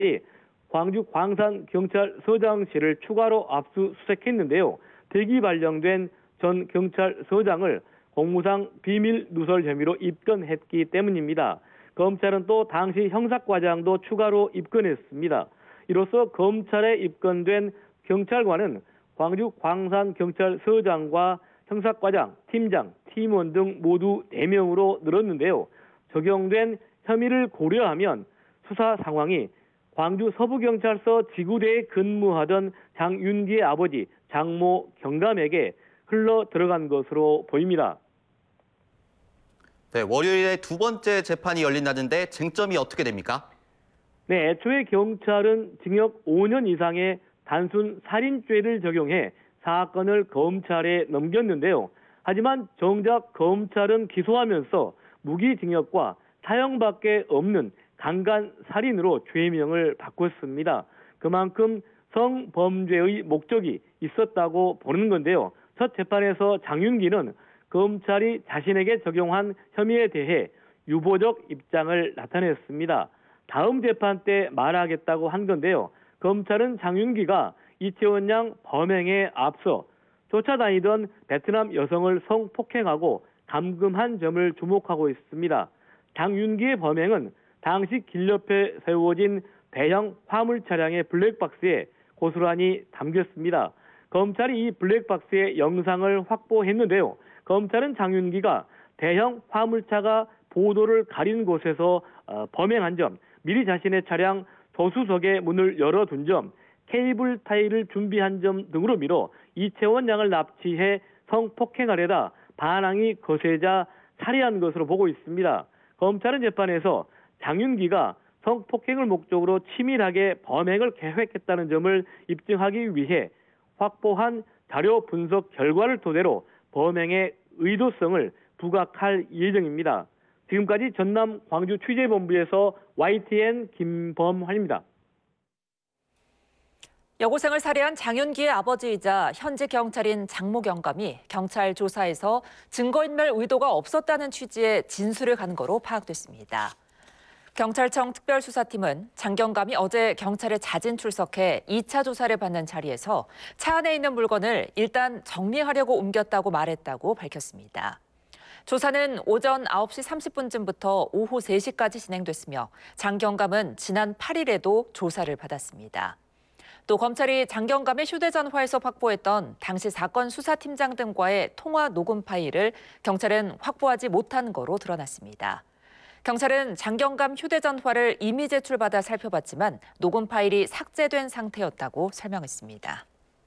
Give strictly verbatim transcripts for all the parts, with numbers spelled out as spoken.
광주 광산경찰서장실을 추가로 압수수색했는데요. 대기 발령된 전 경찰서장을 공무상 비밀 누설 혐의로 입건했기 때문입니다. 검찰은 또 당시 형사과장도 추가로 입건했습니다. 이로써 검찰에 입건된 경찰관은 광주 광산경찰서장과 형사과장, 팀장, 팀원 등 모두 네 명으로 늘었는데요. 적용된 혐의를 고려하면 수사 상황이 광주 서부경찰서 지구대에 근무하던 장윤기의 아버지 장모 경감에게 흘러 들어간 것으로 보입니다. 네, 월요일에 두 번째 재판이 열린다는데 쟁점이 어떻게 됩니까? 네, 애초에 경찰은 징역 오 년 이상의 단순 살인죄를 적용해 사건을 검찰에 넘겼는데요. 하지만 정작 검찰은 기소하면서 무기징역과 사형밖에 없는 강간 살인으로 죄명을 바꿨습니다. 그만큼 성범죄의 목적이 있었다고 보는 건데요. 첫 재판에서 장윤기는 검찰이 자신에게 적용한 혐의에 대해 유보적 입장을 나타냈습니다. 다음 재판 때 말하겠다고 한 건데요. 검찰은 장윤기가 이채원 양 범행에 앞서 쫓아다니던 베트남 여성을 성폭행하고 감금한 점을 주목하고 있습니다. 장윤기의 범행은 당시 길 옆에 세워진 대형 화물 차량의 블랙박스에 고스란히 담겼습니다. 검찰이 이 블랙박스의 영상을 확보했는데요. 검찰은 장윤기가 대형 화물차가 보도를 가린 곳에서 어, 범행한 점, 미리 자신의 차량 조수석의 문을 열어둔 점, 케이블 타이를 준비한 점 등으로 미뤄 이채원 양을 납치해 성폭행하려다 반항이 거세자 살해한 것으로 보고 있습니다. 검찰은 재판에서 장윤기가 성폭행을 목적으로 치밀하게 범행을 계획했다는 점을 입증하기 위해 확보한 자료 분석 결과를 토대로 범행의 의도성을 부각할 예정입니다. 지금까지 전남 광주 취재본부에서 와이티엔 김범환입니다. 여고생을 살해한 장윤기의 아버지이자 현직 경찰인 장모 경감이 경찰 조사에서 증거인멸 의도가 없었다는 취지의 진술을 간 거로 파악됐습니다. 경찰청 특별수사팀은 장 경감이 어제 경찰에 자진 출석해 이 차 조사를 받는 자리에서 차 안에 있는 물건을 일단 정리하려고 옮겼다고 말했다고 밝혔습니다. 조사는 오전 아홉 시 삼십 분쯤부터 오후 세 시까지 진행됐으며 장 경감은 지난 팔 일에도 조사를 받았습니다. 또 검찰이 장 경감의 휴대전화에서 확보했던 당시 사건 수사팀장 등과의 통화 녹음 파일을 경찰은 확보하지 못한 거로 드러났습니다. 경찰은 장 경감 휴대전화를 이미 제출받아 살펴봤지만 녹음 파일이 삭제된 상태였다고 설명했습니다.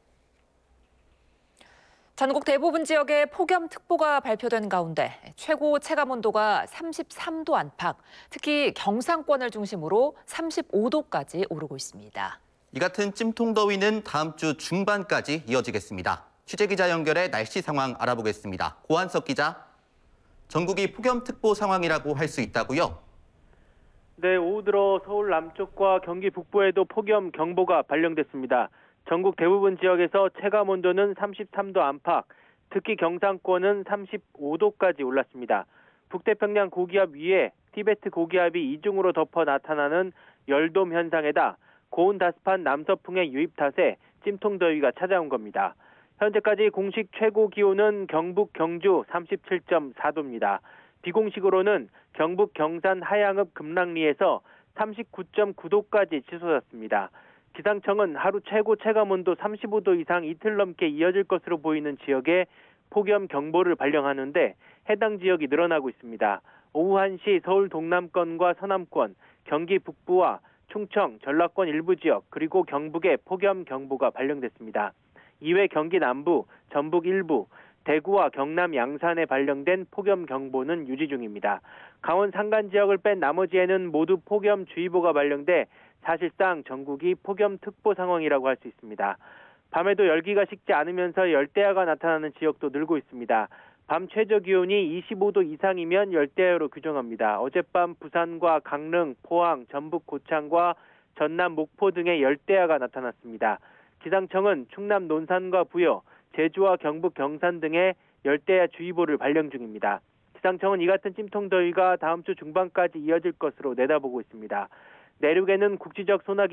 전국 대부분 지역에 폭염특보가 발표된 가운데 최고 체감온도가 삼십삼 도 안팎, 특히 경상권을 중심으로 삼십오 도까지 오르고 있습니다. 이 같은 찜통더위는 다음 주 중반까지 이어지겠습니다. 취재기자 연결해 날씨 상황 알아보겠습니다. 고한석 기자. 전국이 폭염특보 상황이라고 할 수 있다고요? 네, 오후 들어 서울 남쪽과 경기 북부에도 폭염 경보가 발령됐습니다. 전국 대부분 지역에서 체감 온도는 삼십삼 도 안팎, 특히 경상권은 삼십오 도까지 올랐습니다. 북태평양 고기압 위에 티베트 고기압이 이중으로 덮어 나타나는 열돔 현상에다 고온 다습한 남서풍의 유입 탓에 찜통더위가 찾아온 겁니다. 현재까지 공식 최고 기온은 경북 경주 삼십칠 점 사 도입니다. 비공식으로는 경북 경산 하양읍 금락리에서 삼십구 점 구 도까지 치솟았습니다. 기상청은 하루 최고 체감온도 삼십오 도 이상 이틀 넘게 이어질 것으로 보이는 지역에 폭염 경보를 발령하는데 해당 지역이 늘어나고 있습니다. 오후 한 시 서울 동남권과 서남권, 경기 북부와 충청, 전라권 일부 지역, 그리고 경북에 폭염 경보가 발령됐습니다. 이외 경기 남부, 전북 일부, 대구와 경남 양산에 발령된 폭염 경보는 유지 중입니다. 강원 산간 지역을 뺀 나머지에는 모두 폭염주의보가 발령돼 사실상 전국이 폭염특보 상황이라고 할 수 있습니다. 밤에도 열기가 식지 않으면서 열대야가 나타나는 지역도 늘고 있습니다. 밤 최저 기온이 이십오 도 이상이면 열대야로 규정합니다. 어젯밤 부산과 강릉, 포항, 전북 고창과 전남 목포 등의 열대야가 나타났습니다. 기상청은 충남 논산과 부여, 제주와 경북 경산 등의 열대야 주의보를 발령 중입니다. 기상청은 이 같은 찜통더위가 다음 주 중반까지 이어질 것으로 내다보고 있습니다. 내륙에는 국지적 소나기